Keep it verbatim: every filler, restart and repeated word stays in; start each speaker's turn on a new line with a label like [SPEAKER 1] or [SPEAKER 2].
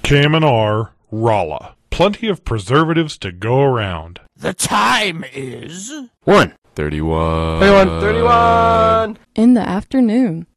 [SPEAKER 1] Kaminar, Rolla. Plenty of preservatives to go around.
[SPEAKER 2] The time is...
[SPEAKER 3] One.
[SPEAKER 4] Thirty-one.
[SPEAKER 3] Thirty-one. Thirty-one.
[SPEAKER 5] In the afternoon.